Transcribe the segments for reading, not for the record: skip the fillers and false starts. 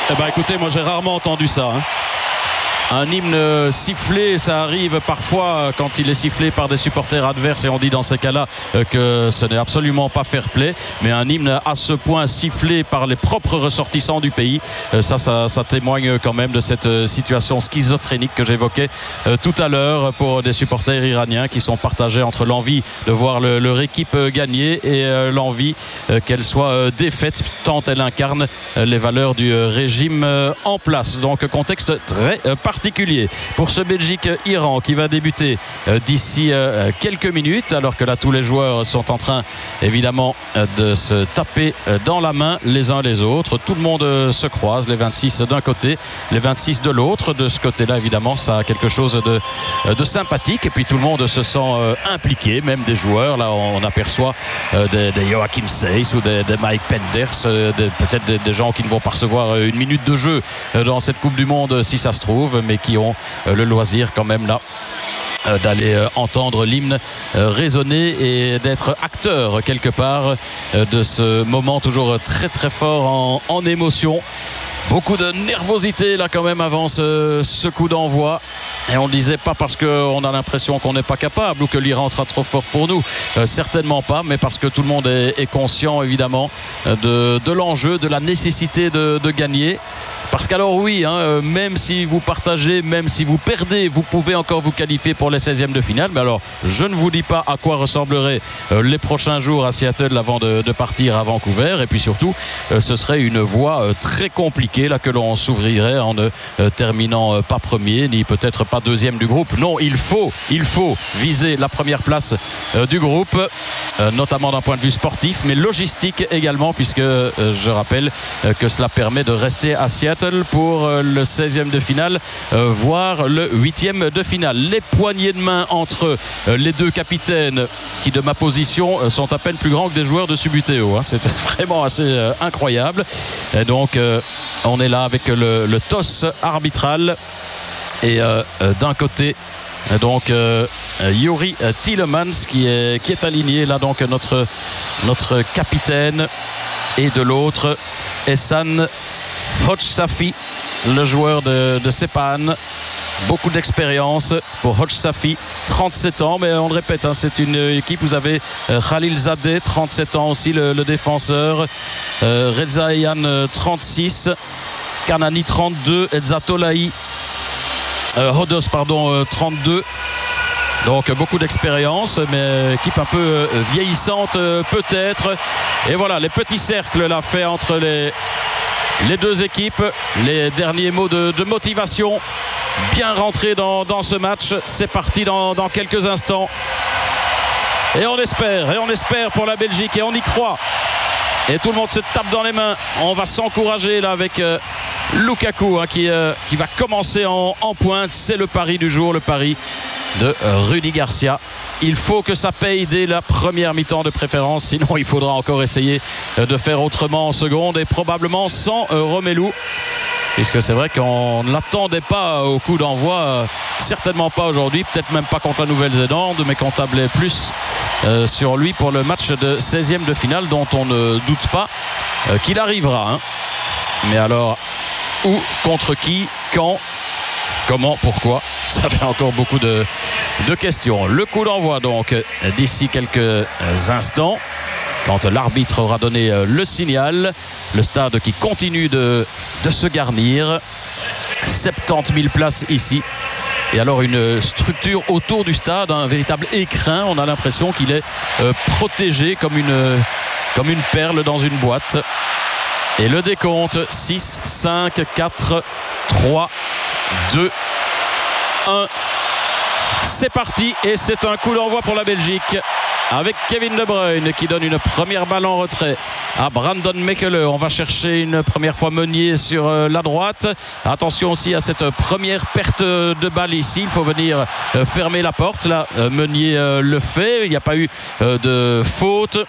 Eh ben, écoutez, moi j'ai rarement entendu ça. Un hymne sifflé, ça arrive parfois quand il est sifflé par des supporters adverses et on dit dans ces cas-là que ce n'est absolument pas fair play, mais un hymne à ce point sifflé par les propres ressortissants du pays, ça témoigne quand même de cette situation schizophrénique que j'évoquais tout à l'heure pour des supporters iraniens qui sont partagés entre l'envie de voir leur équipe gagner et l'envie qu'elle soit défaite tant elle incarne les valeurs du régime en place. Donc contexte très particulier pour ce Belgique-Iran qui va débuter d'ici quelques minutes, alors que là tous les joueurs sont en train évidemment de se taper dans la main les uns les autres. Tout le monde se croise, les 26 d'un côté, les 26 de l'autre. De ce côté-là évidemment ça a quelque chose de sympathique et puis tout le monde se sent impliqué, même des joueurs. Là on aperçoit des Joachim Seyss ou des Mike Penders, peut-être des gens qui ne vont pas recevoir une minute de jeu dans cette Coupe du Monde si ça se trouve, mais qui ont le loisir quand même là d'aller entendre l'hymne résonner et d'être acteur quelque part de ce moment toujours très très fort en émotion. Beaucoup de nervosité là quand même avant ce coup d'envoi. Et on ne disait pas parce qu'on a l'impression qu'on n'est pas capable ou que l'Iran sera trop fort pour nous. Certainement pas, mais parce que tout le monde est conscient évidemment de l'enjeu, de la nécessité de gagner. Parce qu'alors oui, même si vous partagez, même si vous perdez, vous pouvez encore vous qualifier pour les 16e de finale. Mais alors, je ne vous dis pas à quoi ressembleraient les prochains jours à Seattle avant de partir à Vancouver. Et puis surtout, ce serait une voie très compliquée là que l'on s'ouvrirait en ne terminant pas premier, ni peut-être pas deuxième du groupe. Non, il faut viser la première place du groupe, notamment d'un point de vue sportif, mais logistique également, puisque je rappelle que cela permet de rester à Seattle pour le 16e de finale, voire le 8e de finale. Les poignées de main entre les deux capitaines qui de ma position sont à peine plus grands que des joueurs de Subbuteo. C'est vraiment assez incroyable. Et donc on est là avec le toss arbitral et d'un côté donc Yuri Tielemans qui est aligné là, donc notre capitaine, et de l'autre Ehsan Hoxhafi, le joueur de Sepahan. Beaucoup d'expérience pour Hoxhafi, 37 ans, mais on le répète, c'est une équipe. Vous avez Khalil Zadeh, 37 ans aussi, le défenseur, Reza Eyhan, 36, Kanani, 32, Edza Tolahi, Hodos, 32. Donc beaucoup d'expérience, mais équipe un peu vieillissante peut-être. Et voilà, les petits cercles là faits entre les deux équipes. Les derniers mots de motivation. Bien rentré dans ce match. C'est parti dans quelques instants. Et on espère pour la Belgique, et on y croit. Et tout le monde se tape dans les mains. On va s'encourager là avec Lukaku qui va commencer en pointe. C'est le pari du jour, le pari de Rudy Garcia. Il faut que ça paye dès la première mi-temps de préférence, sinon il faudra encore essayer de faire autrement en seconde, et probablement sans Romelu, puisque c'est vrai qu'on ne l'attendait pas au coup d'envoi, certainement pas aujourd'hui, peut-être même pas contre la Nouvelle-Zélande, mais qu'on tablait plus sur lui pour le match de 16e de finale, dont on ne doute pas qu'il arrivera. Mais alors, où, contre qui, quand, comment, pourquoi? Ça fait encore beaucoup de questions. Le coup d'envoi donc d'ici quelques instants, quand l'arbitre aura donné le signal. Le stade qui continue de se garnir. 70 000 places ici. Et alors une structure autour du stade, un véritable écrin. On a l'impression qu'il est protégé comme une perle dans une boîte. Et le décompte, 6, 5, 4, 3, 2, 1. C'est parti, et c'est un coup d'envoi pour la Belgique, avec Kevin De Bruyne qui donne une première balle en retrait à Brandon Mekele. On va chercher une première fois Meunier sur la droite. Attention aussi à cette première perte de balle ici. Il faut venir fermer la porte. Là, Meunier le fait. Il n'y a pas eu de faute.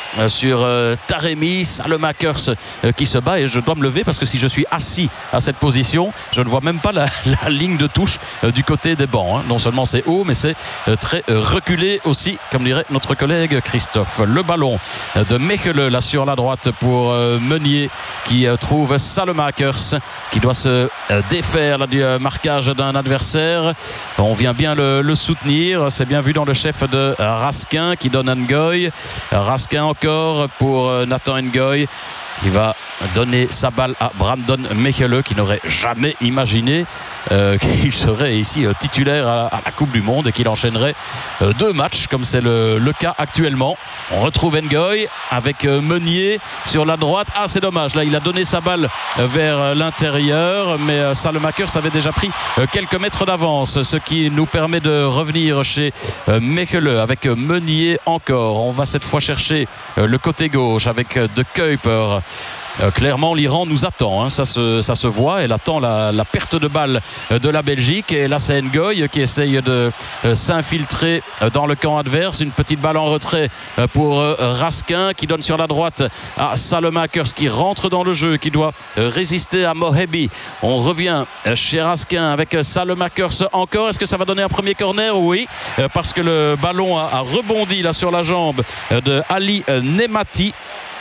sur Taremi, Salemakers qui se bat, et je dois me lever parce que si je suis assis à cette position, je ne vois même pas la ligne de touche du côté des bancs, hein. Non seulement c'est haut, mais c'est très reculé aussi, comme dirait notre collègue Christophe. Le ballon de Mechelen là sur la droite pour Meunier qui trouve Salemakers qui doit se défaire là, du marquage d'un adversaire. On vient bien le soutenir, c'est bien vu dans le chef de Raskin qui donne Ngoy. Raskin encore pour Nathan Ngoy qui va donner sa balle à Brandon Mechelen, qui n'aurait jamais imaginé qu'il serait ici titulaire à la Coupe du Monde et qu'il enchaînerait 2 matchs comme c'est le cas actuellement. On retrouve Ngoy avec Meunier sur la droite. Ah, c'est dommage, là il a donné sa balle vers l'intérieur, mais Salemakers avait déjà pris quelques mètres d'avance, ce qui nous permet de revenir chez Mechelen avec Meunier encore. On va cette fois chercher le côté gauche avec De Kuyper. Clairement l'Iran nous attend, hein. Ça se voit. Elle attend la perte de balle de la Belgique, et là c'est Ngoy qui essaye de s'infiltrer dans le camp adverse. Une petite balle en retrait pour Raskin qui donne sur la droite à Salemakers qui rentre dans le jeu, qui doit résister à Mohebi. On revient chez Raskin avec Salemakers encore. Est-ce que ça va donner un premier corner? Oui, parce que le ballon a rebondi là sur la jambe de Ali Nemati.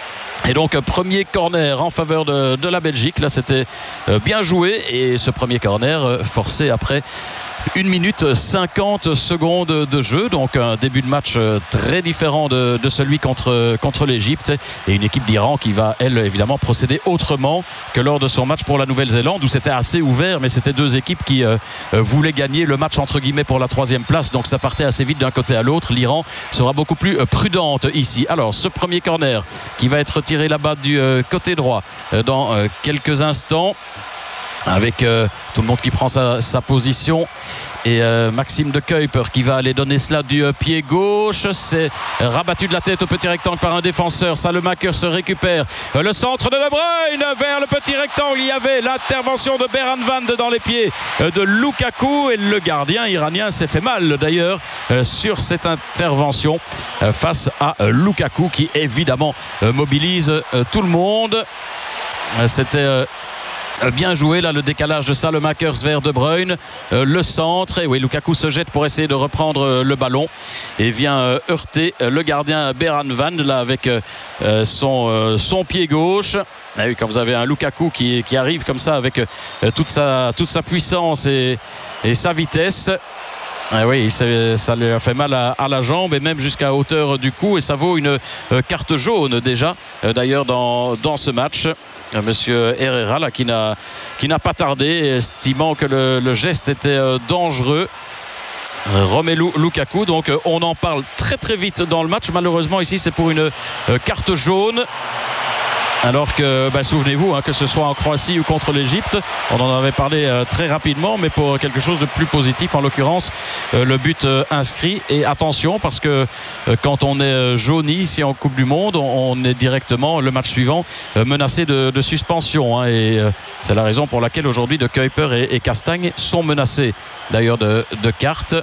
Et donc premier corner en faveur de la Belgique. Là c'était bien joué, et ce premier corner forcé après 1 minute 50 secondes de jeu. Donc un début de match très différent de celui contre l'Égypte, et une équipe d'Iran qui va elle évidemment procéder autrement que lors de son match pour la Nouvelle-Zélande, où c'était assez ouvert, mais c'était 2 équipes qui voulaient gagner le match entre guillemets pour la 3e place. Donc ça partait assez vite d'un côté à l'autre. L'Iran sera beaucoup plus prudente ici. Alors ce premier corner qui va être tiré là-bas du côté droit dans quelques instants, avec tout le monde qui prend sa position, et Maxime De Kuyper qui va aller donner cela du pied gauche. C'est rabattu de la tête au petit rectangle par un défenseur. Salemakers se récupère le centre de De Bruyne vers le petit rectangle. Il y avait l'intervention de Beranvand dans les pieds de Lukaku, et le gardien iranien s'est fait mal d'ailleurs sur cette intervention face à Lukaku, qui évidemment mobilise tout le monde. C'était bien joué là, le décalage de Salemakers vers De Bruyne, le centre, et oui, Lukaku se jette pour essayer de reprendre le ballon et vient heurter le gardien Beranvand là avec son pied gauche. Ah oui, quand vous avez un Lukaku qui arrive comme ça avec toute sa puissance et sa vitesse. Ah oui, ça lui a fait mal à la jambe, et même jusqu'à hauteur du cou, et ça vaut une carte jaune déjà d'ailleurs dans ce match. Monsieur Herrera là, qui n'a pas tardé, estimant que le geste était dangereux. Romelu Lukaku, donc on en parle très très vite dans le match. Malheureusement ici c'est pour une carte jaune. Alors que, souvenez-vous, que ce soit en Croatie ou contre l'Égypte, on en avait parlé très rapidement, mais pour quelque chose de plus positif, en l'occurrence, le but inscrit. Et attention, parce que quand on est jauni ici en Coupe du Monde, on est directement, le match suivant, menacé de suspension. Et c'est la raison pour laquelle aujourd'hui De Kuyper et Castagne sont menacés d'ailleurs de cartes.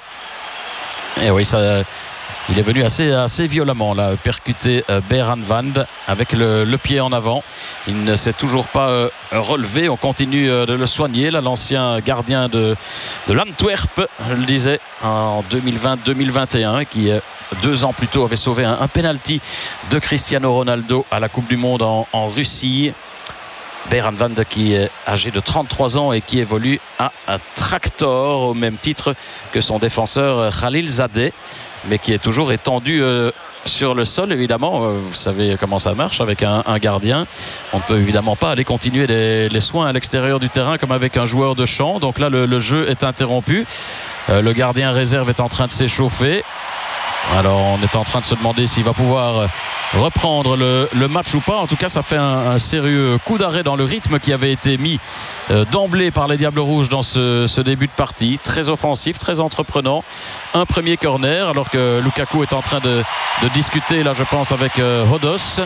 Et oui, ça... Il est venu assez violemment là, percuter Beranvand avec le pied en avant. Il ne s'est toujours pas relevé. On continue de le soigner. Là, l'ancien gardien de l'Antwerp, je le disais, en 2020-2021, qui 2 ans plus tôt avait sauvé un penalty de Cristiano Ronaldo à la Coupe du Monde en Russie. Beranvand qui est âgé de 33 ans et qui évolue à Tractor au même titre que son défenseur Khalilzadeh, mais qui est toujours étendu sur le sol évidemment. Vous savez comment ça marche avec un gardien. On ne peut évidemment pas aller continuer les soins à l'extérieur du terrain comme avec un joueur de champ. Donc là le jeu est interrompu. Le gardien réserve est en train de s'échauffer. Alors on est en train de se demander s'il va pouvoir reprendre le match ou pas. En tout cas ça fait un sérieux coup d'arrêt dans le rythme qui avait été mis d'emblée par les Diables Rouges dans ce début de partie. Très offensif, très entreprenant. Un premier corner alors que Lukaku est en train de discuter là je pense avec Hodos.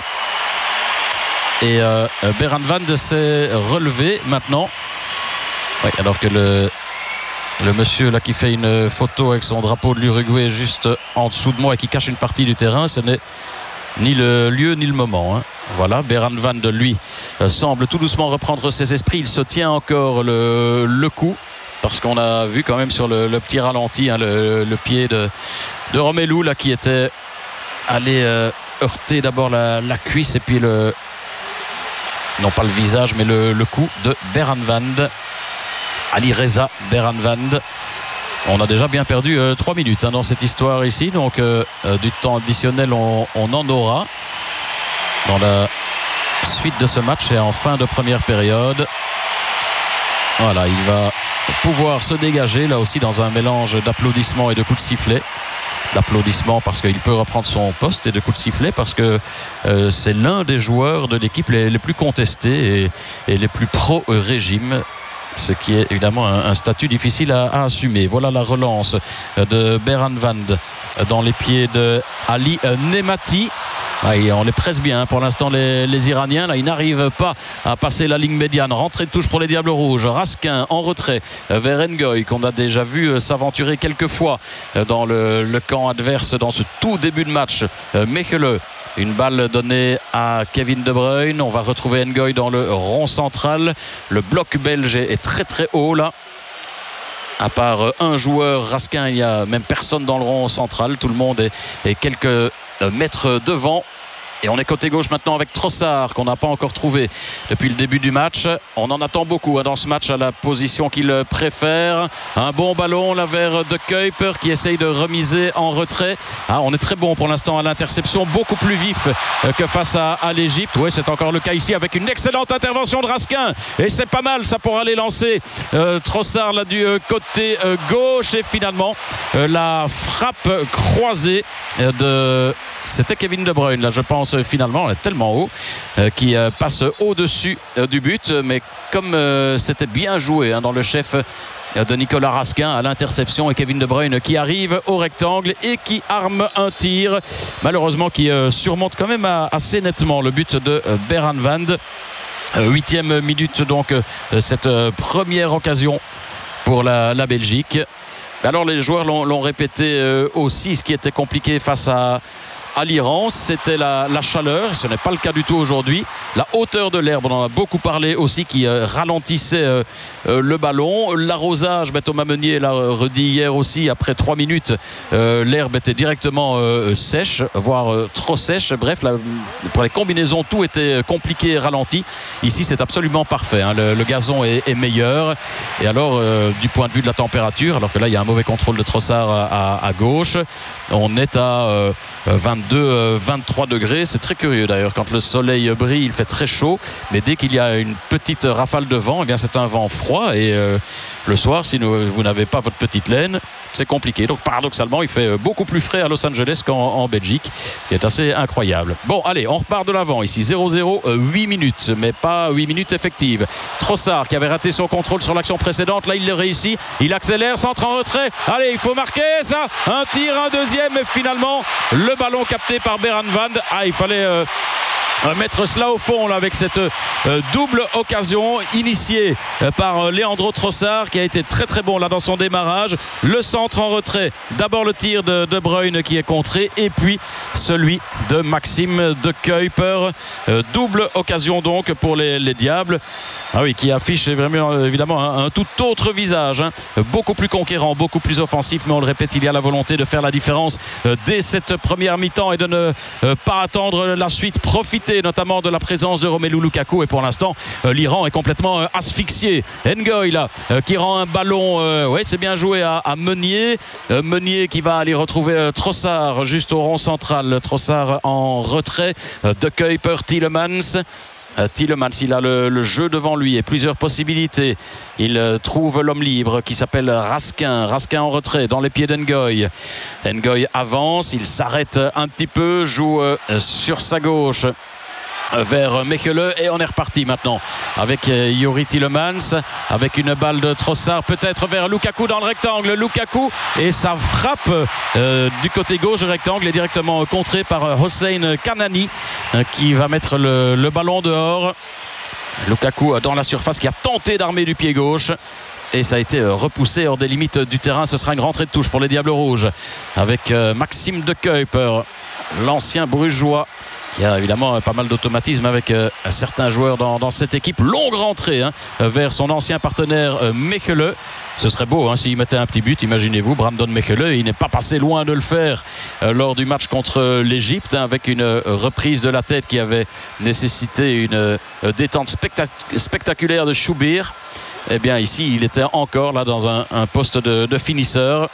Et Beranvand s'est relevé maintenant. Oui, alors que le monsieur là qui fait une photo avec son drapeau de l'Uruguay juste en dessous de moi et qui cache une partie du terrain, ce n'est ni le lieu ni le moment. Voilà, Beran Van de lui semble tout doucement reprendre ses esprits. Il se tient encore le coup, parce qu'on a vu quand même sur le petit ralenti le pied de Romelu là, qui était allé heurter d'abord la cuisse et puis non pas le visage mais le cou de Beran Van, Ali Reza Beran Van. On a déjà bien perdu 3 minutes dans cette histoire ici, donc du temps additionnel on en aura dans la suite de ce match et en fin de première période. Voilà, il va pouvoir se dégager là aussi dans un mélange d'applaudissements et de coups de sifflet. D'applaudissements parce qu'il peut reprendre son poste et de coups de sifflet parce que c'est l'un des joueurs de l'équipe les plus contestés et les plus pro-régime, ce qui est évidemment un statut difficile à assumer. Voilà la relance de Beran Van dans les pieds de Ali Nemati. Et on les presse bien pour l'instant les Iraniens. Là, ils n'arrivent pas à passer la ligne médiane. Rentrée de touche pour les Diables Rouges. Raskin en retrait vers Ngoy, qu'on a déjà vu s'aventurer quelques fois dans le camp adverse dans ce tout début de match. Mechele, une balle donnée à Kevin De Bruyne. On va retrouver Ngoy dans le rond central. Le bloc belge est très très haut là. À part un joueur, Raskin, il n'y a même personne dans le rond central. Tout le monde est quelques mètres devant. Et on est côté gauche maintenant avec Trossard, qu'on n'a pas encore trouvé depuis le début du match. On en attend beaucoup dans ce match à la position qu'il préfère. Un bon ballon là vers De Kuyper qui essaye de remiser en retrait. On est très bon pour l'instant à l'interception, beaucoup plus vif que face à l'Égypte. Oui, c'est encore le cas ici avec une excellente intervention de Raskin. Et c'est pas mal ça pour aller lancer Trossard là du côté gauche. Et finalement la frappe croisée c'était Kevin De Bruyne là je pense finalement, elle est tellement haut qui passe au-dessus du but, mais comme c'était bien joué dans le chef de Nicolas Raskin à l'interception, et Kevin De Bruyne qui arrive au rectangle et qui arme un tir malheureusement qui surmonte quand même assez nettement le but de Beran Van. 8e minute donc cette première occasion pour la Belgique. Alors les joueurs l'ont répété aussi, ce qui était compliqué face à l'Iran, c'était la chaleur. Ce n'est pas le cas du tout aujourd'hui. La hauteur de l'herbe, on en a beaucoup parlé aussi, qui ralentissait le ballon. L'arrosage, Thomas Meunier l'a redit hier aussi, après 3 minutes l'herbe était directement sèche, voire trop sèche. Bref, pour les combinaisons, tout était compliqué et ralenti. Ici c'est absolument parfait, le gazon est meilleur. Et alors du point de vue de la température, alors que là il y a un mauvais contrôle de Trossard à gauche, on est à 22-23 degrés. C'est très curieux d'ailleurs, quand le soleil brille il fait très chaud, mais dès qu'il y a une petite rafale de vent, c'est un vent froid. Et le soir, si vous n'avez pas votre petite laine, c'est compliqué. Donc paradoxalement il fait beaucoup plus frais à Los Angeles qu'en Belgique, qui est assez incroyable. Bon allez, on repart de l'avant ici. 0-0, 8 minutes, mais pas 8 minutes effectives. Trossard qui avait raté son contrôle sur l'action précédente, là il le réussit, il accélère, centre en retrait, allez il faut marquer ça, un tir, un deuxième, et finalement le ballon capté par Beran Van. Il fallait mettre cela au fond là, avec cette double occasion initiée par Leandro Trossard, qui a été très très bon là dans son démarrage. Le centre en retrait, d'abord le tir de De Bruyne qui est contré, et puis celui de Maxime De Kuyper. Double occasion donc pour les Diables. Oui, qui affiche vraiment évidemment un tout autre visage, beaucoup plus conquérant, beaucoup plus offensif, mais on le répète, il y a la volonté de faire la différence dès cette première mi-temps et de ne pas attendre la suite, profiter notamment de la présence de Romelu Lukaku. Et pour l'instant l'Iran est complètement asphyxié. Ngoy là qui rend un ballon, c'est bien joué à Meunier. Meunier qui va aller retrouver Trossard juste au rond central. Trossard en retrait. De Kuyper, Tielemans, il a le jeu devant lui et plusieurs possibilités. Il trouve l'homme libre qui s'appelle Raskin en retrait dans les pieds d'Ngoy. Ngoy avance, il s'arrête un petit peu, joue sur sa gauche vers Mechele, et on est reparti maintenant avec Youri Tielemans, avec une balle de Trossard peut-être vers Lukaku dans le rectangle. Lukaku, et sa frappe du côté gauche du rectangle est directement contrée par Hossein Kanani qui va mettre le ballon dehors. Lukaku dans la surface qui a tenté d'armer du pied gauche, et ça a été repoussé hors des limites du terrain. Ce sera une rentrée de touche pour les Diables Rouges avec Maxime De Kuyper l'ancien brugeois, qui a évidemment pas mal d'automatisme avec certains joueurs dans cette équipe. Longue rentrée vers son ancien partenaire Mechelen. Ce serait beau s'il mettait un petit but, imaginez-vous, Brandon Mechelen. Il n'est pas passé loin de le faire lors du match contre l'Égypte, avec une reprise de la tête qui avait nécessité une détente spectaculaire de Choubir. Eh bien ici, il était encore là dans un poste de finisseur.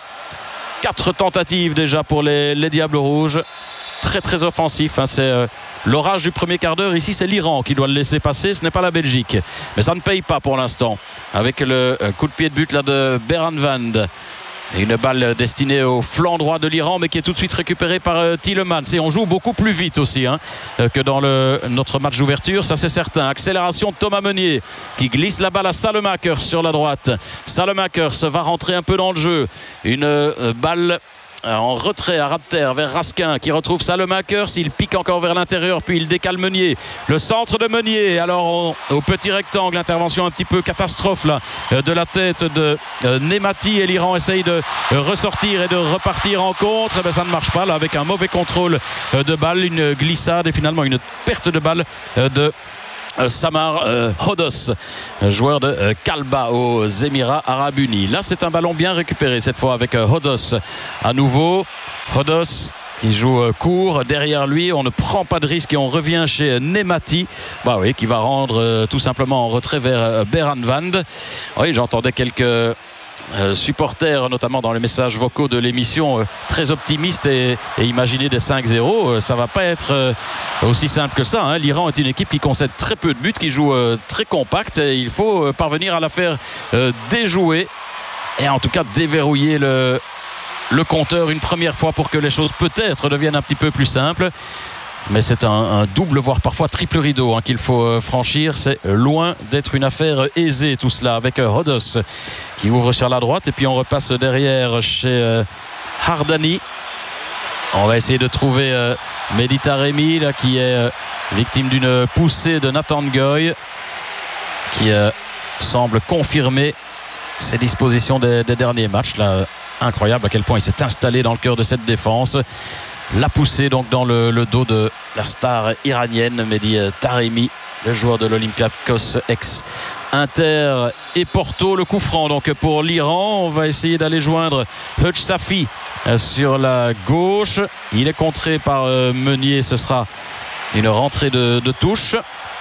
4 tentatives déjà pour les Diables Rouges. Très très offensif, c'est l'orage du premier quart d'heure. Ici c'est l'Iran qui doit le laisser passer, ce n'est pas la Belgique, mais ça ne paye pas pour l'instant avec le coup de pied de but là de Beranvand. Et une balle destinée au flanc droit de l'Iran, mais qui est tout de suite récupérée par Tielemans. Et on joue beaucoup plus vite aussi que dans notre match d'ouverture, ça c'est certain. Accélération de Thomas Meunier qui glisse la balle à Salemakers sur la droite. Salemakers va rentrer un peu dans le jeu. Une balle en retrait à ras de terre vers Raskin qui retrouve Salemakers. Il pique encore vers l'intérieur, puis il décale Meunier. Le centre de Meunier, alors au petit rectangle, intervention un petit peu catastrophe là de la tête de Nemati, et l'Iran essaye de ressortir et de repartir en contre. Ça ne marche pas là, avec un mauvais contrôle de balle, une glissade et finalement une perte de balle de Samar Hodos, joueur de Kalba aux Émirats Arabes Unis. Là c'est un ballon bien récupéré cette fois avec Hodos à nouveau. Hodos qui joue court, derrière lui on ne prend pas de risque et on revient chez Nemati, qui va rendre tout simplement en retrait vers Beranvand. Oui, j'entendais quelques supporters, notamment dans les messages vocaux de l'émission, très optimistes et imaginer des 5-0, ça va pas être aussi simple que ça. L'Iran est une équipe qui concède très peu de buts, qui joue très compact, et il faut parvenir à la faire déjouer et en tout cas déverrouiller le compteur une première fois pour que les choses peut-être deviennent un petit peu plus simples. Mais c'est un double, voire parfois triple rideau qu'il faut franchir. C'est loin d'être une affaire aisée tout cela, avec Hodos qui ouvre sur la droite et puis on repasse derrière chez Hardani. On va essayer de trouver Mehdi Taremi là, qui est victime d'une poussée de Nathan Ngoy, qui semble confirmer ses dispositions des derniers matchs là. Incroyable à quel point il s'est installé dans le cœur de cette défense. La poussée donc dans le dos de la star iranienne Mehdi Taremi, le joueur de l'Olympiakos ex-Inter et Porto. Le coup franc donc pour l'Iran. On va essayer d'aller joindre Hutch Safi sur la gauche. Il est contré par Meunier. Ce sera une rentrée de touche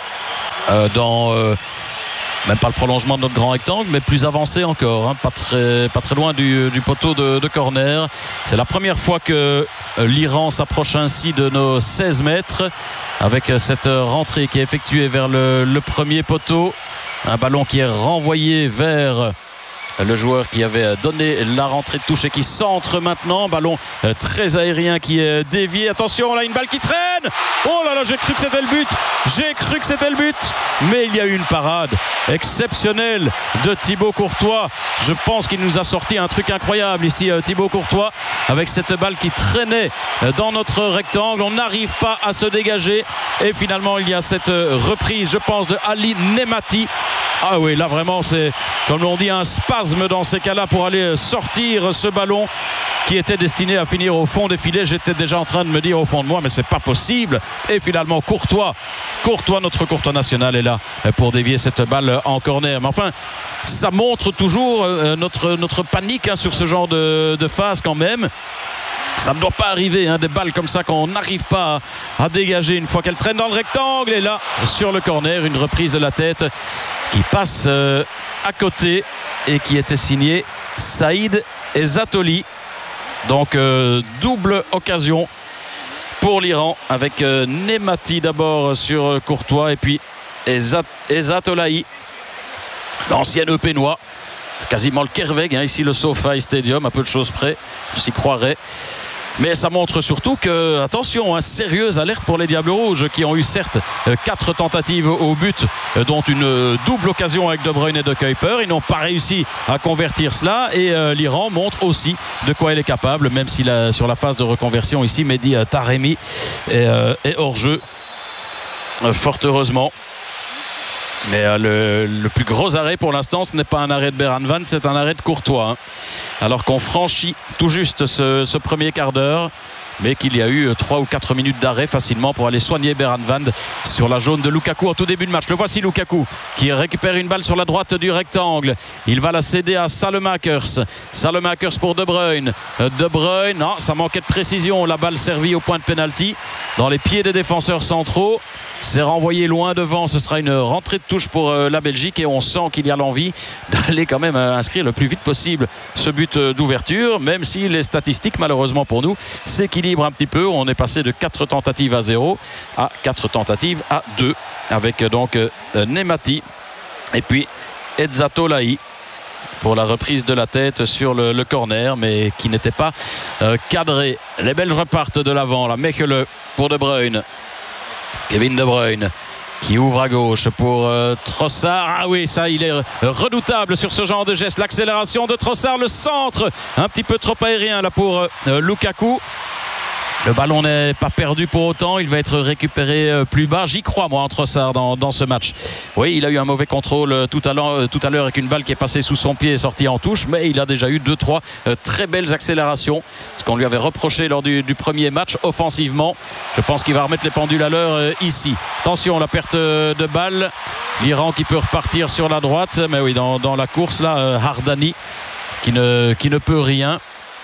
dans même pas le prolongement de notre grand rectangle, mais plus avancé encore, pas très loin du poteau de corner. C'est la première fois que l'Iran s'approche ainsi de nos 16 mètres avec cette rentrée qui est effectuée vers le premier poteau. Un ballon qui est renvoyé vers le joueur qui avait donné la rentrée de touche et qui centre maintenant. Ballon très aérien qui est dévié. Attention, là une balle qui traîne. Oh là là, j'ai cru que c'était le but. Mais il y a eu une parade exceptionnelle de Thibaut Courtois. Je pense qu'il nous a sorti un truc incroyable ici, Thibaut Courtois, avec cette balle qui traînait dans notre rectangle. On n'arrive pas à se dégager et finalement il y a cette reprise, je pense, de Ali Nemati. Ah oui, là vraiment c'est, comme on dit, un spasme dans ces cas-là pour aller sortir ce ballon qui était destiné à finir au fond des filets. J'étais déjà en train de me dire au fond de moi, mais c'est pas possible. Et finalement Courtois, notre Courtois national est là pour dévier cette balle en corner. Mais enfin, ça montre toujours notre panique sur ce genre de phase quand même. Ça ne doit pas arriver, des balles comme ça qu'on n'arrive pas à dégager une fois qu'elles traînent dans le rectangle. Et là, sur le corner, une reprise de la tête qui passe à côté et qui était signée Saïd Ezzatoli. Donc double occasion pour l'Iran avec Nemati d'abord sur Courtois et puis Ezzatolahi, l'ancien Eupénois. C'est quasiment le Kerveg, ici le SoFi Stadium, à peu de choses près, je s'y croirais. Mais ça montre surtout que, attention, sérieuse alerte pour les Diables Rouges qui ont eu certes 4 tentatives au but, dont une double occasion avec De Bruyne et De Kuiper. Ils n'ont pas réussi à convertir cela et l'Iran montre aussi de quoi elle est capable, même si sur la phase de reconversion ici, Mehdi Taremi est hors jeu, fort heureusement. Mais le plus gros arrêt pour l'instant, ce n'est pas un arrêt de Beranvand, c'est un arrêt de Courtois. Alors qu'on franchit tout juste ce premier quart d'heure. mais qu'il y a eu 3 ou 4 minutes d'arrêt facilement pour aller soigner Beran Van sur la jaune de Lukaku en tout début de match. Le voici Lukaku qui récupère une balle sur la droite du rectangle. Il va la céder à Salemakers. Salemakers pour De Bruyne. De Bruyne, non, ça manquait de précision. La balle servie au point de pénalty dans les pieds des défenseurs centraux. C'est renvoyé loin devant, ce sera une rentrée de touche pour la Belgique et on sent qu'il y a l'envie d'aller quand même inscrire le plus vite possible ce but d'ouverture, même si les statistiques malheureusement pour nous s'équilibrent un petit peu. On est passé de 4 tentatives à 0 à 4 tentatives à 2 avec donc Nemati et puis Ezzatolahi pour la reprise de la tête sur le corner, mais qui n'était pas cadré. Les Belges repartent de l'avant, la Mechelen pour De Bruyne. Kevin De Bruyne qui ouvre à gauche pour Trossard. Ah oui, ça il est redoutable sur ce genre de geste. L'accélération de Trossard, le centre un petit peu trop aérien là pour Lukaku. Le ballon n'est pas perdu pour autant, il va être récupéré plus bas. J'y crois moi en Trossard dans ce match. Oui, il a eu un mauvais contrôle tout à l'heure avec une balle qui est passée sous son pied et sortie en touche, mais il a déjà eu 2-3 très belles accélérations. Ce qu'on lui avait reproché lors du premier match offensivement. Je pense qu'il va remettre les pendules à l'heure ici. Attention, la perte de balle. L'Iran qui peut repartir sur la droite, mais oui, dans la course là, Hardani qui ne peut rien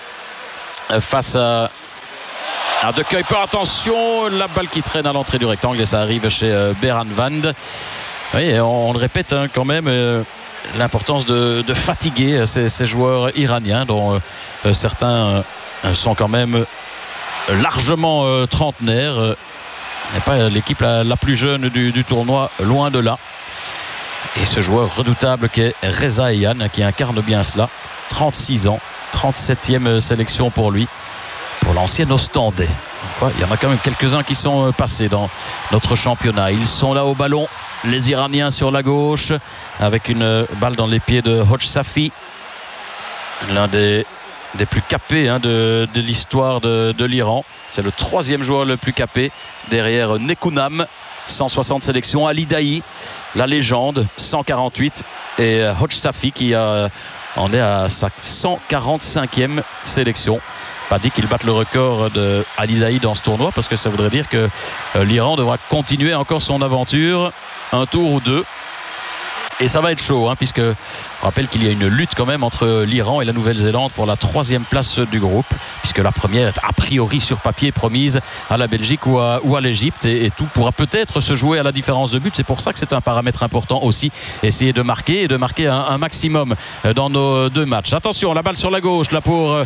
face à De Kuiper. Attention, la balle qui traîne à l'entrée du rectangle et ça arrive chez Beran Van. Oui, on le répète quand même, l'importance de fatiguer ces joueurs iraniens dont certains sont quand même largement trentenaires. N'est pas l'équipe la plus jeune du tournoi, loin de là. Et ce joueur redoutable qui est Reza Eyane qui incarne bien cela. 36 ans, 37e sélection pour lui. Pour l'ancien Ostendais. Il y en a quand même quelques-uns qui sont passés dans notre championnat. Ils sont là au ballon, les Iraniens sur la gauche, avec une balle dans les pieds de Hodj Safi, l'un des plus capés de l'histoire de l'Iran. C'est le 3e joueur le plus capé, derrière Nekounam, 160 sélections, Ali Daei, la légende, 148, et Hodj Safi qui en est à sa 145e sélection. Pas dit qu'il batte le record de Ali Daei dans ce tournoi, parce que ça voudrait dire que l'Iran devra continuer encore son aventure un tour ou deux. Et ça va être chaud, puisque je rappelle qu'il y a une lutte quand même entre l'Iran et la Nouvelle-Zélande pour la 3e place du groupe, puisque la première est a priori sur papier promise à la Belgique ou à l'Égypte, et tout pourra peut-être se jouer à la différence de but. C'est pour ça que c'est un paramètre important aussi, essayer de marquer un maximum dans nos 2 matchs. Attention, la balle sur la gauche là pour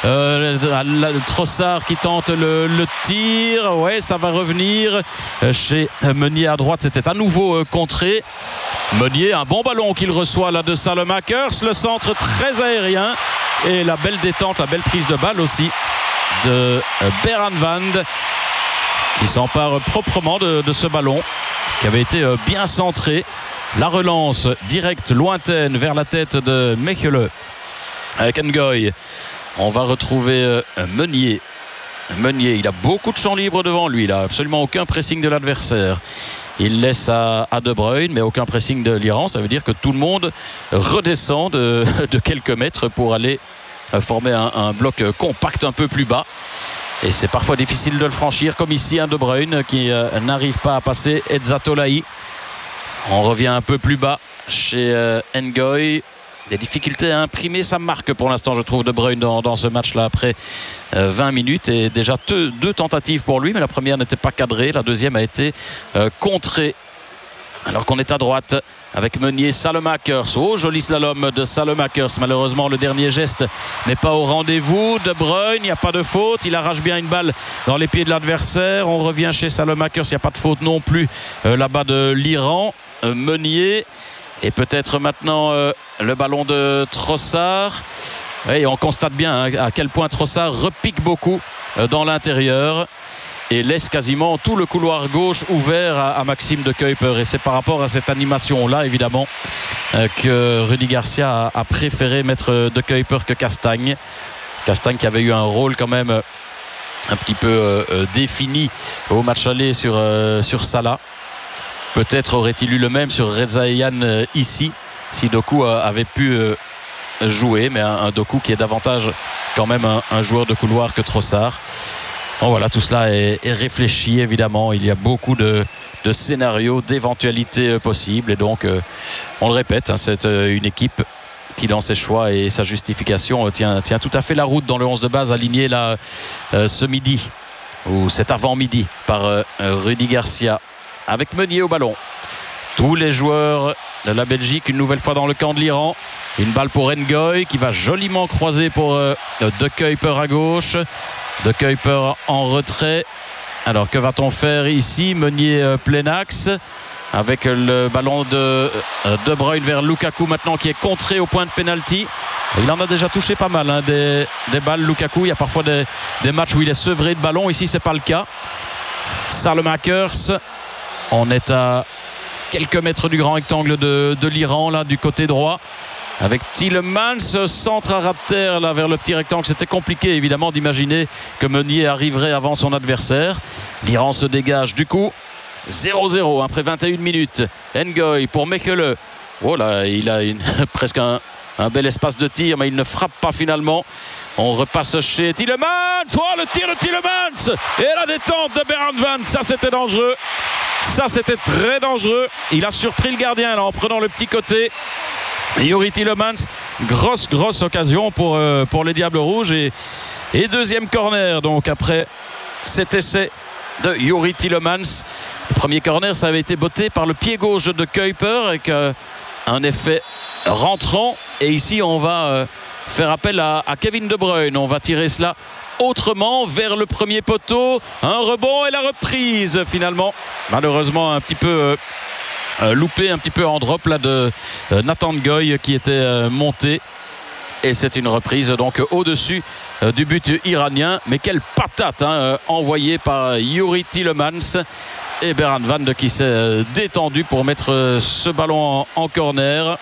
Trossard qui tente le tir. Ouais, ça va revenir chez Meunier à droite. C'était à nouveau contré. Meunier, un bon ballon qu'il reçoit là de Salemakers, le centre très aérien et la belle détente, la belle prise de balle aussi de Beran Van qui s'empare proprement de ce ballon qui avait été bien centré. La relance directe, lointaine vers la tête de Mechelen avec Ngoy. On va retrouver Meunier. Meunier, il a beaucoup de champs libres devant lui, il n'a absolument aucun pressing de l'adversaire. Il laisse à De Bruyne, mais aucun pressing de l'Iran. Ça veut dire que tout le monde redescend de quelques mètres pour aller former un bloc compact un peu plus bas. Et c'est parfois difficile de le franchir, comme ici De Bruyne qui n'arrive pas à passer Ezzatolahi. On revient un peu plus bas chez Ngoy. Des difficultés à imprimer sa marque pour l'instant, je trouve, De Bruyne dans ce match-là après 20 minutes. Et déjà 2 tentatives pour lui, mais la première n'était pas cadrée. La deuxième a été contrée. Alors qu'on est à droite avec Meunier, Salemakers. Oh, joli slalom de Salemakers. Malheureusement, le dernier geste n'est pas au rendez-vous. De Bruyne, il n'y a pas de faute. Il arrache bien une balle dans les pieds de l'adversaire. On revient chez Salemakers. Il n'y a pas de faute non plus là-bas de l'Iran. Meunier. Et peut-être maintenant le ballon de Trossard. Et on constate bien à quel point Trossard repique beaucoup dans l'intérieur et laisse quasiment tout le couloir gauche ouvert à Maxime De Kuiper. Et c'est par rapport à cette animation-là, évidemment, que Rudy Garcia a préféré mettre De Kuiper que Castagne. Castagne qui avait eu un rôle quand même un petit peu défini au match aller sur Salah. Peut-être aurait-il eu le même sur Reza Eyane ici, si Doku avait pu jouer, mais un Doku qui est davantage quand même un joueur de couloir que Trossard. Bon, voilà, tout cela est réfléchi évidemment. Il y a beaucoup de scénarios, d'éventualités possibles. Et donc, on le répète, hein, c'est une équipe qui, dans ses choix et sa justification, tient tout à fait la route dans le 11 de base aligné là ce midi, ou cet avant-midi, par Rudy Garcia, avec Meunier au ballon. Tous les joueurs de la Belgique, une nouvelle fois dans le camp de l'Iran. Une balle pour Ngoy qui va joliment croiser pour De Kuyper à gauche. De Kuyper en retrait. Alors que va-t-on faire ici? Meunier plein axe avec le ballon de Bruyne vers Lukaku maintenant, qui est contré au point de pénalty. Il en a déjà touché pas mal, hein, des balles Lukaku. Il y a parfois des matchs où il est sevré de ballon. Ici c'est pas le cas. Salmakers, on est à quelques mètres du grand rectangle de l'Iran là du côté droit, avec Tielemans, centre à ras de terre là vers le petit rectangle. C'était compliqué évidemment d'imaginer que Meunier arriverait avant son adversaire. L'Iran se dégage du coup. 0-0 après 21 minutes. Ngoy pour Mechele. Oh là, il a presque un bel espace de tir, mais il ne frappe pas finalement. On repasse chez Tielemans. Oh, le tir de Tielemans et la détente de Bernd Van. Ça c'était dangereux. Ça c'était très dangereux. Il a surpris le gardien là, en prenant le petit côté. Youri Tielemans, grosse occasion pour les Diables Rouges. Et deuxième corner donc après cet essai de Youri Tielemans. Le premier corner, ça avait été botté par le pied gauche de Kuyper avec un effet rentrant. Et ici on va faire appel à Kevin De Bruyne. On va tirer cela autrement vers le premier poteau. Un rebond et la reprise finalement. Malheureusement un petit peu loupé, un petit peu en drop là de Nathan Ngoy qui était monté. Et c'est une reprise donc au-dessus du but iranien. Mais quelle patate hein, envoyée par Youri Tielemans. Et Bernd Van qui s'est détendu pour mettre ce ballon en corner.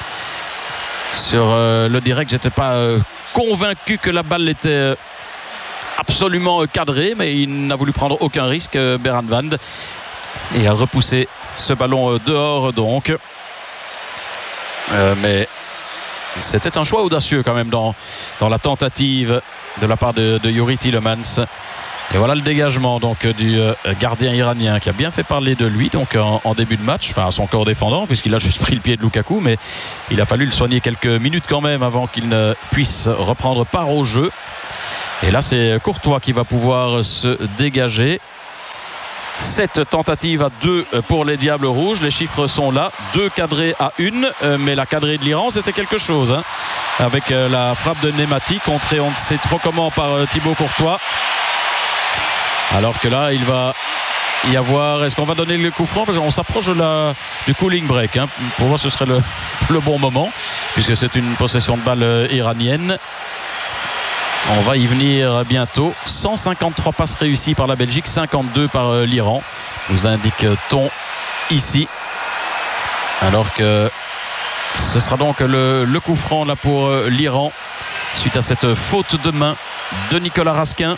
Sur le direct, j'étais pas convaincu que la balle était absolument cadrée, mais il n'a voulu prendre aucun risque, Bernd Van, et a repoussé ce ballon dehors donc. Mais c'était un choix audacieux quand même dans la tentative de la part de Youri Tielemans. Et voilà le dégagement donc du gardien iranien qui a bien fait parler de lui donc en début de match, enfin à son corps défendant, puisqu'il a juste pris le pied de Lukaku, mais il a fallu le soigner quelques minutes quand même avant qu'il ne puisse reprendre part au jeu. Et là c'est Courtois qui va pouvoir se dégager. 7 tentatives à 2 pour les Diables Rouges. Les chiffres sont là, 2 cadrés à 1, mais la cadrée de l'Iran c'était quelque chose hein, avec la frappe de Nemati contrée on ne sait trop comment par Thibaut Courtois. Alors que là, il va y avoir... Est-ce qu'on va donner le coup franc? Parce qu'on s'approche du cooling break. Hein. Pour moi, ce serait le bon moment, puisque c'est une possession de balle iranienne. On va y venir bientôt. 153 passes réussies par la Belgique, 52 par l'Iran. Nous indique-t-on ici. Alors que ce sera donc le coup franc là pour l'Iran, suite à cette faute de main de Nicolas Raskin.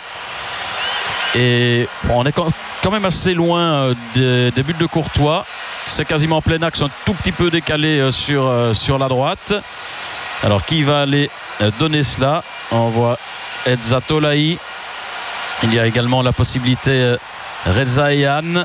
Et bon, on est quand même assez loin des buts de Courtois. C'est quasiment plein axe, un tout petit peu décalé sur la droite. Alors qui va aller donner cela? On voit Edza Tolahi. Il y a également la possibilité Reza Ehan.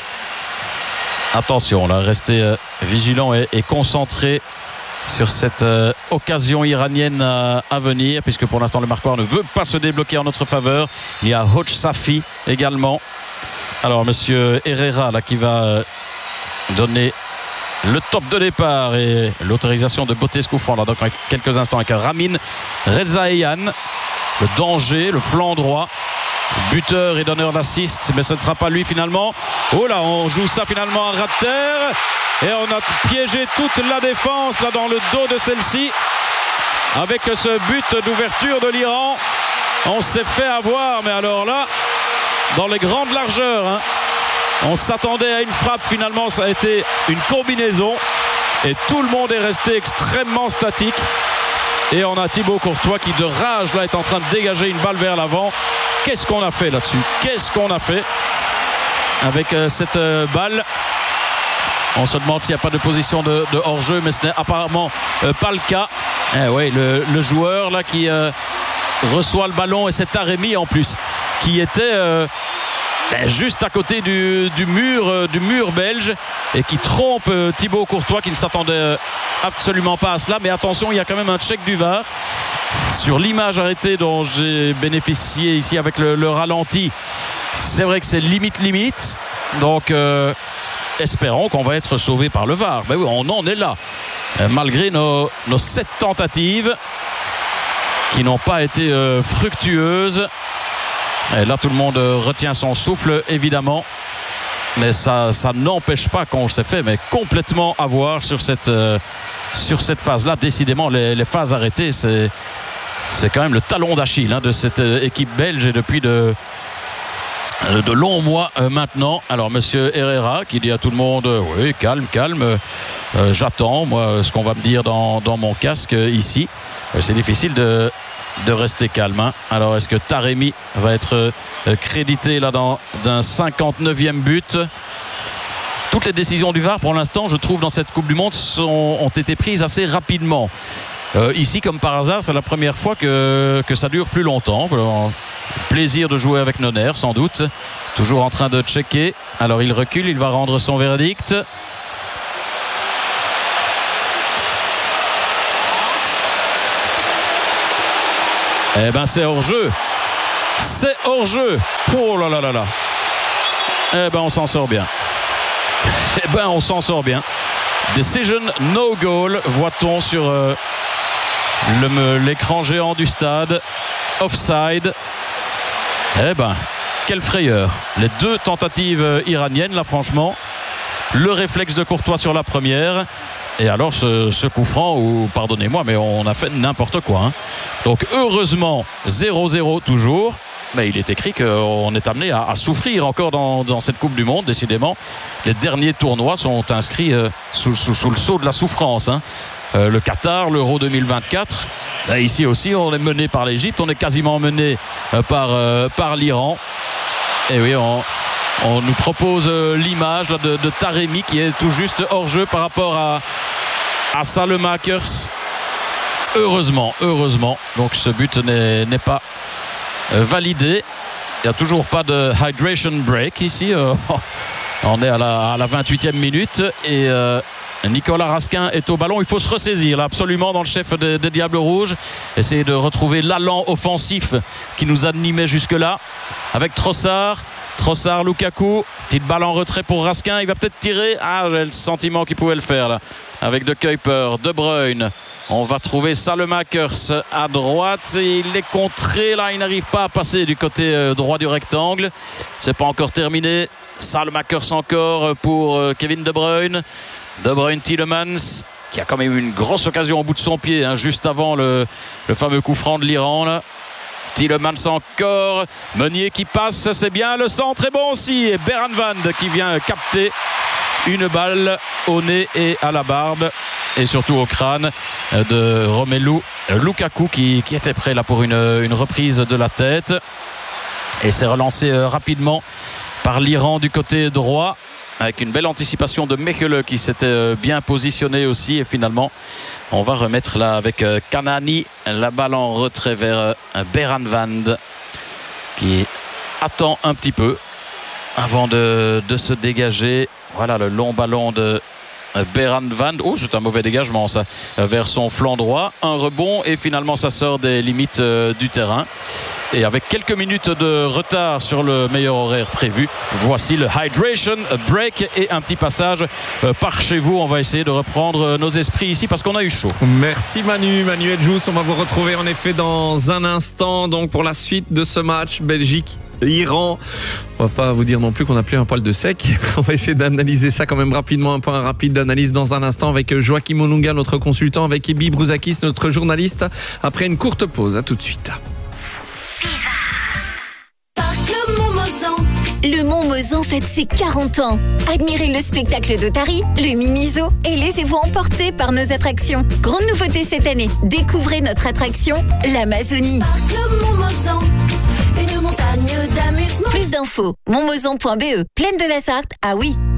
Attention là, restez vigilant et concentré sur cette occasion iranienne à venir, puisque pour l'instant le marqueur ne veut pas se débloquer en notre faveur. Il y a Hodj Safi également. Alors monsieur Herrera là qui va donner le top de départ et l'autorisation de botter ce coup franc là donc avec quelques instants avec Ramin Reza Ehan. Le danger, le flanc droit, buteur et donneur d'assist, mais ce ne sera pas lui finalement. Oh là, on joue ça finalement à ras de terre. Et on a piégé toute la défense là dans le dos de celle-ci. Avec ce but d'ouverture de l'Iran, on s'est fait avoir, mais alors là, dans les grandes largeurs, hein, on s'attendait à une frappe, finalement ça a été une combinaison. Et tout le monde est resté extrêmement statique. Et on a Thibaut Courtois qui de rage là est en train de dégager une balle vers l'avant. Qu'est-ce qu'on a fait là-dessus? Qu'est-ce qu'on a fait avec cette balle? On se demande s'il n'y a pas de position de hors-jeu, mais ce n'est apparemment pas le cas. Eh ouais, le joueur là qui reçoit le ballon, et c'est Taremi en plus qui était juste à côté du mur belge et qui trompe Thibaut Courtois qui ne s'attendait absolument pas à cela. Mais attention, il y a quand même un check du VAR sur l'image arrêtée dont j'ai bénéficié ici avec le ralenti. C'est vrai que c'est limite. Donc espérons qu'on va être sauvé par le VAR. Ben oui, on en est là. Malgré nos 7 tentatives qui n'ont pas été fructueuses. Et là, tout le monde retient son souffle, évidemment. Mais ça n'empêche pas qu'on s'est fait complètement avoir sur cette phase-là. Décidément, les phases arrêtées, c'est quand même le talon d'Achille de cette équipe belge. Et depuis de longs mois maintenant. Alors, monsieur Herrera qui dit à tout le monde oui, calme. J'attends, moi, ce qu'on va me dire dans mon casque ici. C'est difficile de rester calme. Alors, est-ce que Taremi va être crédité là d'un 59e but? Toutes les décisions du VAR, pour l'instant, je trouve, dans cette Coupe du Monde, ont été prises assez rapidement. Ici, comme par hasard, c'est la première fois que ça dure plus longtemps. Plaisir de jouer avec Nonner, sans doute. Toujours en train de checker. Alors, il recule, il va rendre son verdict. Eh ben, c'est hors-jeu. C'est hors-jeu. Oh là là là là. Eh ben, on s'en sort bien. Decision no goal, voit-on sur l'écran géant du stade. Offside. Eh ben, quelle frayeur. Les 2 tentatives iraniennes, là, franchement. Le réflexe de Courtois sur la première. Et alors ce coup franc, ou pardonnez-moi, mais on a fait n'importe quoi. Donc heureusement 0-0 toujours. Mais il est écrit qu'on est amené à souffrir encore dans cette Coupe du Monde. Décidément, les derniers tournois sont inscrits sous le sceau de la souffrance. Le Qatar, l'Euro 2024. Là, ici aussi, on est mené par l'Égypte. On est quasiment mené par l'Iran. Et oui, on nous propose l'image là, de Taremi qui est tout juste hors jeu par rapport à Salemakers. Heureusement. Donc ce but n'est pas validé. Il n'y a toujours pas de hydration break ici. On est à la 28e minute et Nicolas Raskin est au ballon. Il faut se ressaisir là, absolument, dans le chef des Diables Rouges. Essayer de retrouver l'allant offensif qui nous animait jusque-là. Avec Trossard, Lukaku, petite balle en retrait pour Raskin. Il va peut-être tirer. J'ai le sentiment qu'il pouvait le faire là. Avec De Kuyper, De Bruyne. On va trouver Salemakers à droite. Il est contré là. Il n'arrive pas à passer du côté droit du rectangle. C'est pas encore terminé. Salemakers encore pour Kevin De Bruyne. De Bruyne, Tielemans, qui a quand même eu une grosse occasion au bout de son pied, juste avant le fameux coup franc de l'Iran là. Tielemans encore, Meunier qui passe, c'est bien, le centre est bon aussi, et Beran Vand qui vient capter une balle au nez et à la barbe et surtout au crâne de Romelu Lukaku qui était prêt là pour une reprise de la tête, et c'est relancé rapidement par l'Iran du côté droit avec une belle anticipation de Mechele qui s'était bien positionné aussi. Et finalement, on va remettre là avec Kanani la balle en retrait vers Beran Vand qui attend un petit peu avant de se dégager. Voilà le long ballon de Beran Vand. Oh, c'est un mauvais dégagement ça, vers son flanc droit. Un rebond et finalement ça sort des limites du terrain. Et avec quelques minutes de retard sur le meilleur horaire prévu, voici le hydration break et un petit passage par chez vous. On va essayer de reprendre nos esprits ici parce qu'on a eu chaud. Merci Manuel Jousse. On va vous retrouver en effet dans un instant donc pour la suite de ce match Belgique-Iran. On va pas vous dire non plus qu'on a pris un poil de sec. On va essayer d'analyser ça quand même rapidement. Un point rapide d'analyse dans un instant avec Joachim Olunga, notre consultant, avec Ebi Brouzakis, notre journaliste. Après une courte pause, à tout de suite. Le Mont-Mozan fête ses 40 ans. Admirez le spectacle d'Otari, le Miniso et laissez-vous emporter par nos attractions. Grande nouveauté cette année, découvrez notre attraction, l'Amazonie. Le Mont-Mozan, une montagne d'amusement. Plus d'infos, montmozan.be. Plaine de la Sarthe, ah oui.